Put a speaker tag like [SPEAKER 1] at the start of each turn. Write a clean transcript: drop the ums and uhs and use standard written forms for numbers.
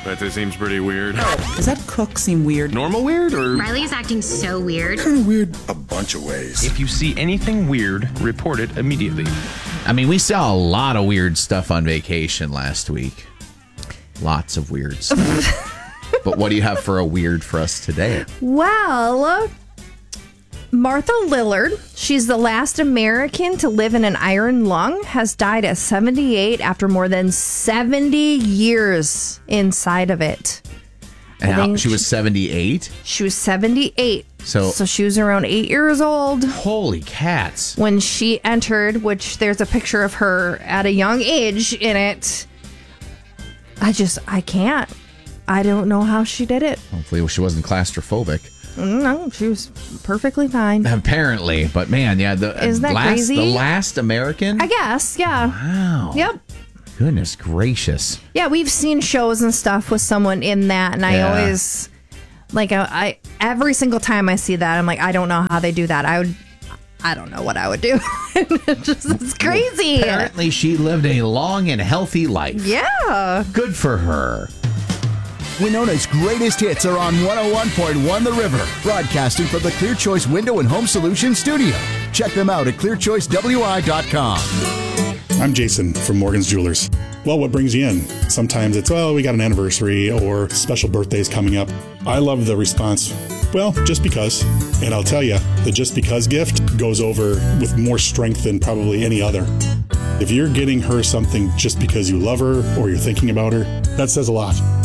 [SPEAKER 1] That seems pretty weird.
[SPEAKER 2] Does that cook seem weird?
[SPEAKER 1] Normal weird or?
[SPEAKER 3] Riley's acting so weird.
[SPEAKER 4] Kind of weird a bunch of ways.
[SPEAKER 1] If you see anything weird, report it immediately.
[SPEAKER 5] I mean, we saw a lot of weird stuff on vacation last week. Lots of weirds. But what do you have for a weird for us today?
[SPEAKER 6] Well, Martha Lillard, she's the last American to live in an iron lung, has died at 78 after more than 70 years inside of it.
[SPEAKER 5] And she was 78?
[SPEAKER 6] She was 78.
[SPEAKER 5] So
[SPEAKER 6] she was around 8 years old.
[SPEAKER 5] Holy cats.
[SPEAKER 6] When she entered, which there's a picture of her at a young age in it. I can't. I don't know how she did it.
[SPEAKER 5] Hopefully she wasn't claustrophobic.
[SPEAKER 6] No, she was perfectly fine.
[SPEAKER 5] Apparently. But man, yeah.
[SPEAKER 6] Isn't that crazy?
[SPEAKER 5] The last American?
[SPEAKER 6] I guess, yeah.
[SPEAKER 5] Wow.
[SPEAKER 6] Yep.
[SPEAKER 5] Goodness gracious.
[SPEAKER 6] Yeah, we've seen shows and stuff with someone in that, and I always, I every single time I see that, I'm like, I don't know how they do that. I don't know what I would do. It's crazy.
[SPEAKER 5] Apparently she lived a long and healthy life.
[SPEAKER 6] Yeah.
[SPEAKER 5] Good for her.
[SPEAKER 7] Winona's greatest hits are on 101.1 The River, broadcasting from the Clear Choice Window and Home Solutions studio. Check them out at clearchoicewi.com.
[SPEAKER 4] I'm Jason from Morgan's Jewelers. Well, what brings you in? Sometimes it's, we got an anniversary or special birthdays coming up. I love the response, well, just because. And I'll tell you, the just because gift goes over with more strength than probably any other. If you're getting her something just because you love her or you're thinking about her, that says a lot.